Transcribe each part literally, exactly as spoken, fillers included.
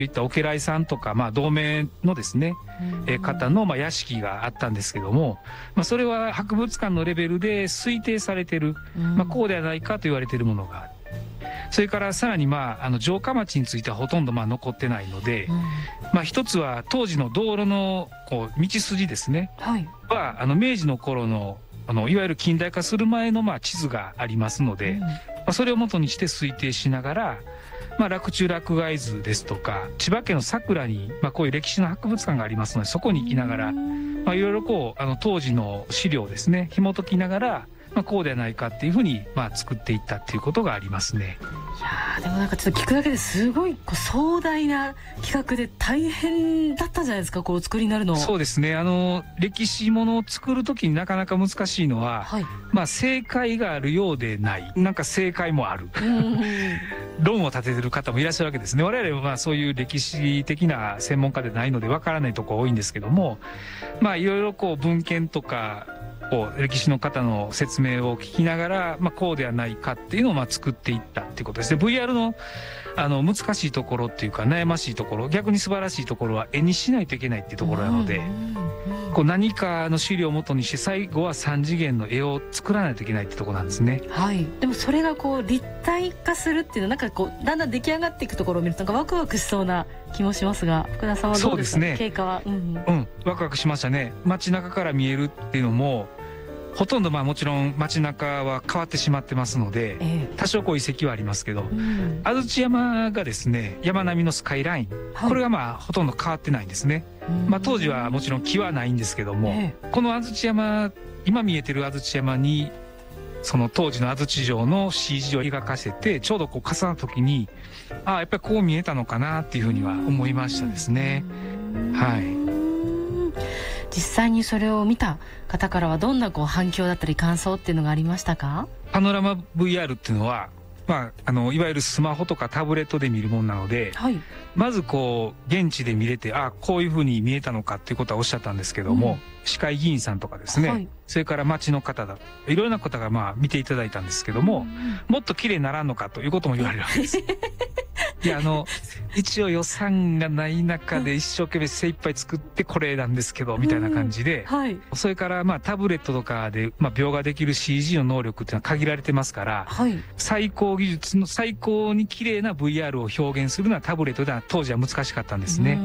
いったお家来さんとか、まあ、同盟のですね、えー方の、まあ、屋敷があったんですけども、まあ、それは博物館のレベルで推定されてる、まあ、こうではないかと言われているものがある。それからさらに、まあ、あの城下町についてはほとんどまあ残ってないので、まあ、一つは当時の道路のこう道筋ですね、 はい、 はあの明治の頃のあのいわゆる近代化する前のまあ地図がありますので、 うん、 まあ、それを元にして推定しながら、まあ、洛中洛外図ですとか千葉県の佐倉に、まあ、こういう歴史の博物館がありますので、そこに行きながら、まあ、いろいろこうあの当時の資料をですね紐解きながら、まあ、こうではないかっていうふうに、まあ、作っていったっていうことがありますね。 いやーでもなんかちょっと聞くだけですごいこう壮大な企画で大変だったんじゃないですか、こうお作りになるの。 そうですね、あの歴史ものを作るときになかなか難しいのは、 はい、 まあ、正解があるようでない、なんか正解もある論を立ててる方もいらっしゃるわけですね。我々はまあそういう歴史的な専門家でないのでわからないところ多いんですけども、まあいろいろこう文献とかこう歴史の方の説明を聞きながら、まあ、こうではないかっていうのをまあ作っていったっていうことですね。 ブイアール のあの難しいところっていうか悩ましいところ、逆に素晴らしいところは絵にしないといけないっていうところなので、こう何かの資料をもとにして最後はさん次元の絵を作らないといけないってところなんですね。 はい、でもそれがこう立体化するっていうのはなんかこうだんだん出来上がっていくところを見るとなんかワクワクしそうな気もしますが、福田さんはどうですか？ そうですね、 経過は。うん、 うん、ワクワクしましたね。街中から見えるっていうのもほとんどまあもちろん街中は変わってしまってますので、 ええ、 多少こう遺跡はありますけど、 うん、 安土山がですね山並みのスカイライン、 はい、 これがまあほとんど変わってないんですね。まあ、当時はもちろん木はないんですけども、 ええ、 この安土山、今見えてる安土山にその当時の安土城の シージー を描かせてちょうどこう重なった時に、ああやっぱりこう見えたのかなっていうふうには思いましたですね。はい。 実際にそれを見た方からはどんなこう反響だったり感想っていうのがありましたか？ パノラマ ブイアール っていうのは、まあ、あのいわゆるスマホとかタブレットで見るものなので、 はい、 まずこう現地で見れて、ああこういうふうに見えたのかっていうことはおっしゃったんですけども、うん、市会議員さんとかですね、はい、それから町の方だいろいろな方がまあ見ていただいたんですけども、うん、もっと綺麗にならんのかということも言われるわけです。いやあの一応予算がない中で一生懸命精一杯作ってこれなんですけどみたいな感じで、 うん、はい、 それからまあタブレットとかでまあ描画できる シージー の能力っていうのは限られてますから、はい、最高技術の最高に綺麗な ブイアール を表現するのはタブレットでは当時は難しかったんですね。うん、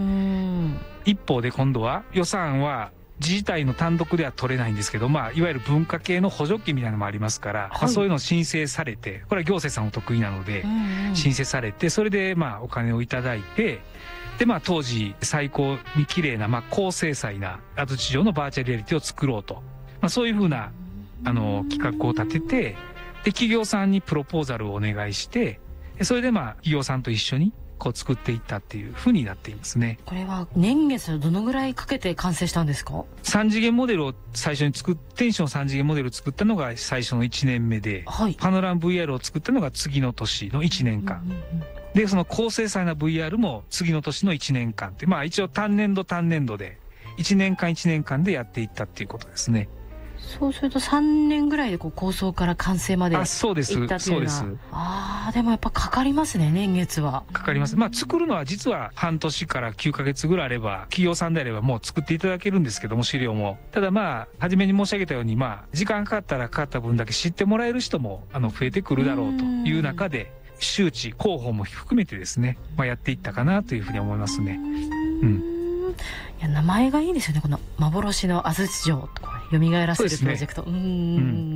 一方で今度は予算は自治体の単独では取れないんですけど、まあ、いわゆる文化系の補助金みたいなのもありますから、はい、まあ、そういうのを申請されて、これは行政さんお得意なので、うんうん、申請されて、それでまあお金をいただいて、でまあ当時最高に綺麗な、まあ、高精細な安土城のバーチャルリアリティを作ろうと、まあ、そういうふうなあの企画を立てて、で企業さんにプロポーザルをお願いして、それでまあ企業さんと一緒にこう作っていったっていうふうになっていますね。 これは年月どのぐらいかけて完成したんですか？ さん次元モデルを最初に作っテンションさん次元モデルを作ったのが最初のいちねんめで、はい、パノラマ ブイアール を作ったのが次の年のいちねんかん、うんうんうん、でその高精細な ブイアール も次の年のいちねんかんって、まあ一応単年度単年度でいちねんかんいちねんかんでやっていったっていうことですね。 そうするとさんねんぐらいでこう構想から完成までいったっていうのは。あ、そうです、 そうです。 ああ、でもやっぱかかりますね、年月は。 かかります。まあ作るのは実は半年からきゅうかげつぐらいあれば、企業さんであればもう作っていただけるんですけども、資料も。ただまあ初めに申し上げたように、まあ時間かかったらかかった分だけ知ってもらえる人もあの増えてくるだろうという中で、周知広報も含めてですね、まあやっていったかなというふうに思いますね。うん。 いや名前がいいですよね、この幻の安土城とか蘇らせるプロジェクト。う、ね、うん、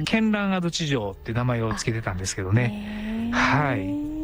絢爛安土城って名前を付けてたんですけどね。はい、うん、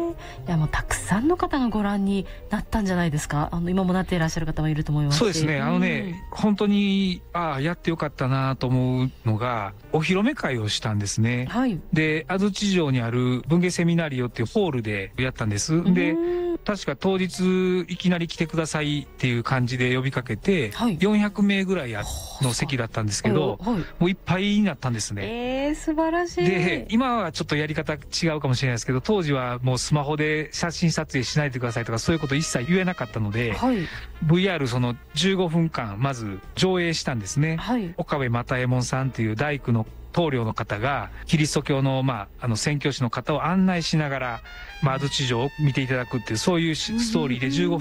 いやもうたくさんの方がご覧になったんじゃないですか。あの今もなっていらっしゃる方もいると思いますし。 そうですね、あのね、うん、本当にああやってよかったなと思うのがお披露目会をしたんですね。はい、で安土城にある文芸セミナリオっていうホールでやったんです。で確か当日いきなり来てくださいっていう感じで呼びかけて、はい、よんひゃくめいぐらいの席だったんですけど、はい、もういっぱいになったんですね。 えー、素晴らしい。 で今はちょっとやり方違うかもしれないですけど、当時はもうスマホで写真撮影しないでくださいとかそういうこと一切言えなかったので、はい、ブイアール そのじゅうごふんかんまず上映したんですね。はい、岡部又右衛門さんっていう大工の棟梁の方がキリスト教のまああの宣教師の方を案内しながら、まあ、安土城を見ていただくっていうそういうストーリーでじゅうご